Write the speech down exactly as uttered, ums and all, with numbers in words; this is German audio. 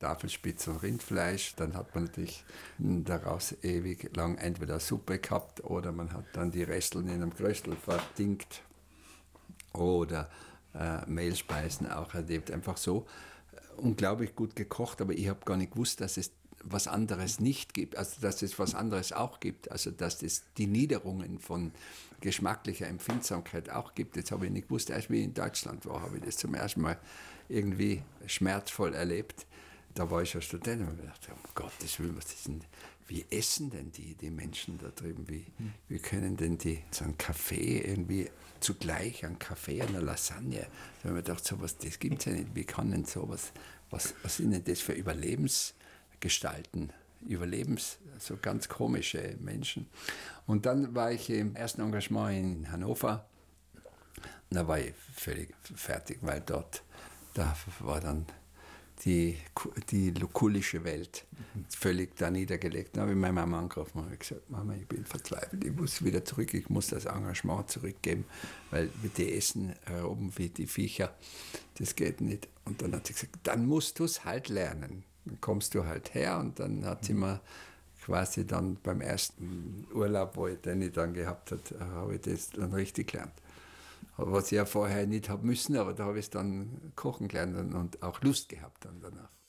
Tafelspitz und Rindfleisch. Dann hat man natürlich daraus ewig lang entweder Suppe gehabt oder man hat dann die Resteln in einem Kröstel verdingt oder äh, Mehlspeisen auch erlebt. Einfach so unglaublich gut gekocht, aber ich habe gar nicht gewusst, dass es was anderes nicht gibt, also dass es was anderes auch gibt, also dass es die Niederungen von geschmacklicher Empfindsamkeit auch gibt. Das habe ich nicht gewusst, erst wie ich in Deutschland war, habe ich das zum ersten Mal irgendwie schmerzvoll erlebt. Da war ich schon Student und habe gedacht, um Gottes Willen, was ist denn, wie essen denn die, die Menschen da drüben, wie, wie können denn die so einen Kaffee irgendwie zugleich, einen Kaffee, eine Lasagne, da habe ich mir gedacht, sowas, das gibt es ja nicht, wie kann denn sowas, was, was sind denn das für Überlebensgestalten, Überlebens, so ganz komische Menschen. Und dann war ich im ersten Engagement in Hannover, und da war ich völlig fertig, weil dort, da war dann die, die lukullische Welt völlig da niedergelegt. Dann habe ich meine Mama angerufen und habe gesagt, Mama, ich bin verzweifelt, ich muss wieder zurück, ich muss das Engagement zurückgeben, weil die essen äh, oben wie die Viecher, das geht nicht. Und dann hat sie gesagt, dann musst du es halt lernen. Dann kommst du halt her und dann hat sie mir quasi dann beim ersten Urlaub, wo ich den dann gehabt habe, habe ich das dann richtig gelernt. Was ich ja vorher nicht habe müssen, aber da habe ich es dann kochen gelernt und auch Lust gehabt dann danach.